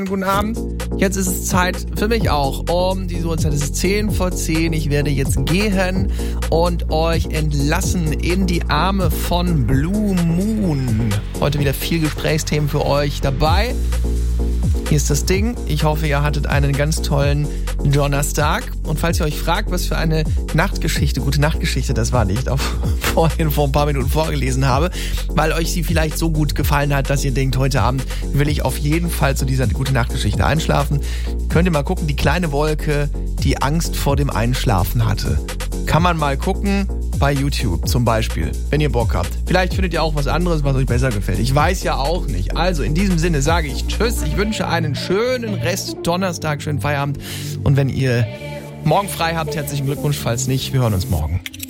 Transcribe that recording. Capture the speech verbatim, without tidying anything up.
Guten Abend. Jetzt ist es Zeit für mich auch. Um diese Uhrzeit ist es zehn vor zehn. Ich werde jetzt gehen und euch entlassen in die Arme von Blue Moon. Heute wieder viel Gesprächsthemen für euch dabei. Hier ist das Ding. Ich hoffe, ihr hattet einen ganz tollen Donnerstag. Und falls ihr euch fragt, was für eine Nachtgeschichte, gute Nachtgeschichte das war, die ich auch vorhin vor ein paar Minuten vorgelesen habe, weil euch sie vielleicht so gut gefallen hat, dass ihr denkt, heute Abend will ich auf jeden Fall zu dieser gute Nachtgeschichte einschlafen, könnt ihr mal gucken, die kleine Wolke, die Angst vor dem Einschlafen hatte. Kann man mal gucken. Bei YouTube zum Beispiel, wenn ihr Bock habt. Vielleicht findet ihr auch was anderes, was euch besser gefällt. Ich weiß ja auch nicht. Also in diesem Sinne sage ich Tschüss. Ich wünsche einen schönen Rest Donnerstag, schönen Feierabend. Und wenn ihr morgen frei habt, herzlichen Glückwunsch. Falls nicht, wir hören uns morgen.